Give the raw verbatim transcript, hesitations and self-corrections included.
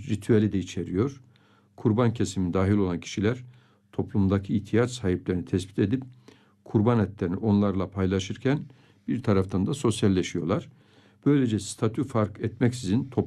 bir ritüeli de içeriyor. Kurban kesimi dahil olan kişiler toplumdaki ihtiyaç sahiplerini tespit edip kurban etlerini onlarla paylaşırken bir taraftan da sosyalleşiyorlar. Böylece statü fark etmeksizin toplum